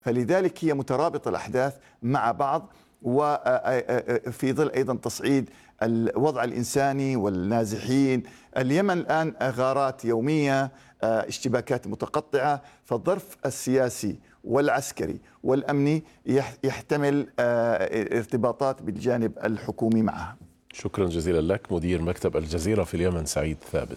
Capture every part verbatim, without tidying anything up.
فلذلك هي مترابطة الأحداث مع بعض، وفي ظل أيضا تصعيد الوضع الإنساني والنازحين. اليمن الآن غارات يومية، اشتباكات متقطعة، فالظرف السياسي والعسكري والأمني يحتمل ارتباطات بالجانب الحكومي معها. شكرا جزيلا لك مدير مكتب الجزيرة في اليمن سعيد ثابت.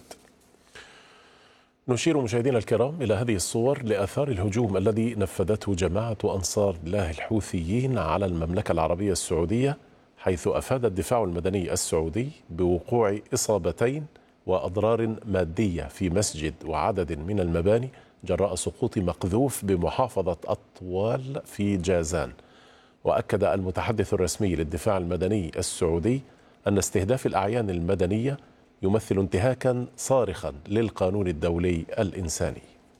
نشير مشاهدينا الكرام إلى هذه الصور لآثار الهجوم الذي نفذته جماعة أنصار الله الحوثيين على المملكة العربية السعودية، حيث أفاد الدفاع المدني السعودي بوقوع إصابتين وأضرار مادية في مسجد وعدد من المباني جراء سقوط مقذوف بمحافظة أطوال في جازان. وأكد المتحدث الرسمي للدفاع المدني السعودي أن استهداف الأعيان المدنية يمثل انتهاكا صارخا للقانون الدولي الإنساني.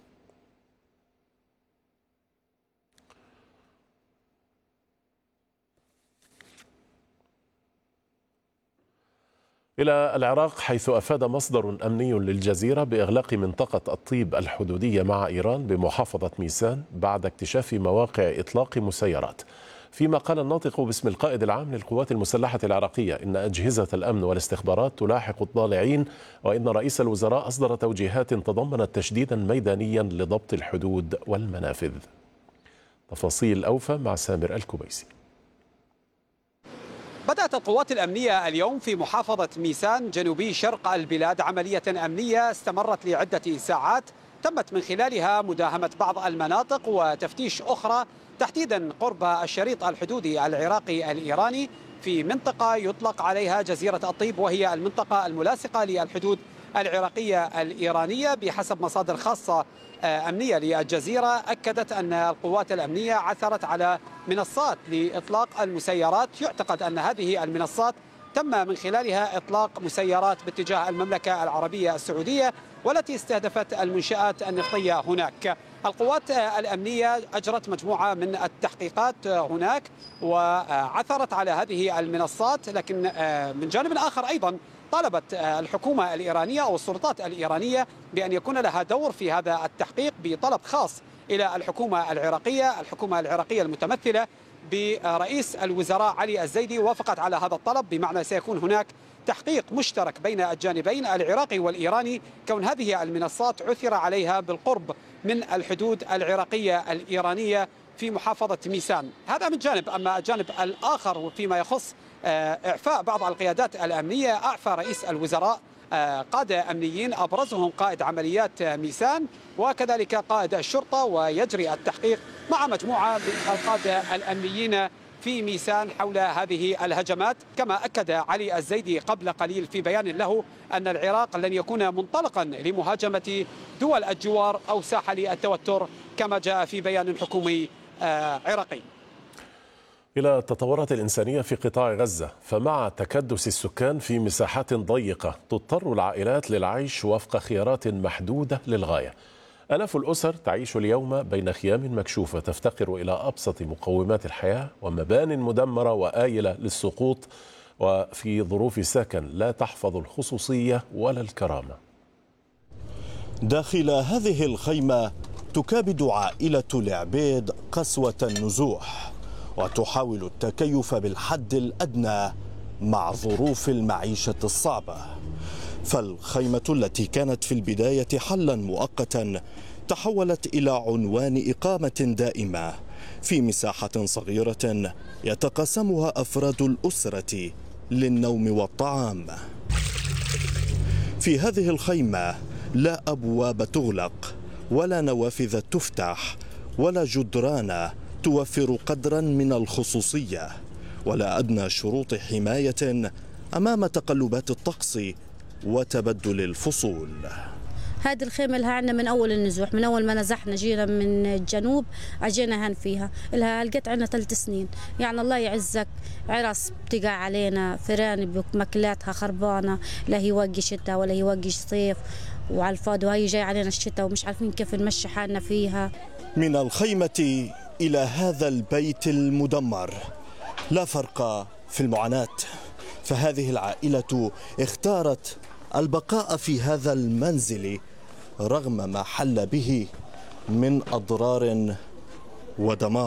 إلى العراق، حيث أفاد مصدر أمني للجزيرة بإغلاق منطقة الطيب الحدودية مع إيران بمحافظة ميسان بعد اكتشاف مواقع إطلاق مسيرات. فيما قال الناطق باسم القائد العام للقوات المسلحة العراقية إن أجهزة الأمن والاستخبارات تلاحق الضالعين، وإن رئيس الوزراء أصدر توجيهات تضمنت تشديدا ميدانيا لضبط الحدود والمنافذ. تفاصيل أوفى مع سامر الكبيسي. بدأت القوات الأمنية اليوم في محافظة ميسان جنوبي شرق البلاد عملية أمنية استمرت لعدة ساعات، تمت من خلالها مداهمة بعض المناطق وتفتيش أخرى، تحديدا قرب الشريط الحدودي العراقي الإيراني في منطقة يطلق عليها جزيرة الطيب، وهي المنطقة الملاصقة للحدود العراقية الإيرانية. بحسب مصادر خاصة أمنية للجزيرة أكدت أن القوات الأمنية عثرت على منصات لإطلاق المسيرات، يعتقد أن هذه المنصات تم من خلالها إطلاق مسيرات باتجاه المملكة العربية السعودية والتي استهدفت المنشآت النفطية هناك. القوات الأمنية أجرت مجموعة من التحقيقات هناك وعثرت على هذه المنصات، لكن من جانب آخر أيضا طالبت الحكومة الإيرانية أو السلطات الإيرانية بأن يكون لها دور في هذا التحقيق بطلب خاص إلى الحكومة العراقية. الحكومة العراقية المتمثلة برئيس الوزراء علي الزيدي وافقت على هذا الطلب، بمعنى سيكون هناك تحقيق مشترك بين الجانبين العراقي والإيراني، كون هذه المنصات عثر عليها بالقرب من الحدود العراقية الإيرانية في محافظة ميسان. هذا من جانب. أما الجانب الآخر فيما يخص إعفاء بعض القيادات الأمنية، أعفى رئيس الوزراء قادة أمنيين أبرزهم قائد عمليات ميسان وكذلك قائد الشرطة، ويجري التحقيق مع مجموعة من القادة الأمنيين في ميسان حول هذه الهجمات. كما أكد علي الزيدي قبل قليل في بيان له أن العراق لن يكون منطلقا لمهاجمة دول الجوار أو ساحة للتوتر كما جاء في بيان حكومي عراقي. إلى التطورات الإنسانية في قطاع غزة، فمع تكدس السكان في مساحات ضيقة تضطر العائلات للعيش وفق خيارات محدودة للغاية. آلاف الأسر تعيش اليوم بين خيام مكشوفة تفتقر إلى أبسط مقومات الحياة ومبان مدمرة وآيلة للسقوط، وفي ظروف سكن لا تحفظ الخصوصية ولا الكرامة. داخل هذه الخيمة تكابد عائلة العبيد قسوة النزوح وتحاول التكيف بالحد الأدنى مع ظروف المعيشة الصعبة. فالخيمة التي كانت في البداية حلا مؤقتا تحولت إلى عنوان إقامة دائمة في مساحة صغيرة يتقاسمها أفراد الأسرة للنوم والطعام. في هذه الخيمة لا أبواب تغلق ولا نوافذ تفتح ولا جدران توفر قدرا من الخصوصية ولا أدنى شروط حماية أمام تقلبات الطقس وتبدل الفصول. هذه الخيمة لها عنا من أول النزوح، من أول ما نزحنا جينا من الجنوب عجينا هن فيها، لها لقيت عنا ثلاث سنين. يعني الله يعزك عرس بتقع علينا، فران بمكلاتها خربانة، لا هي وقي شتاء ولا هي وقي صيف، وعلى الفاضي وهي جاي علينا الشتاء ومش عارفين كيف نمشي حالنا فيها. من الخيمة إلى هذا البيت المدمر لا فرق في المعاناة، فهذه العائلة اختارت البقاء في هذا المنزل رغم ما حل به من أضرار ودمار.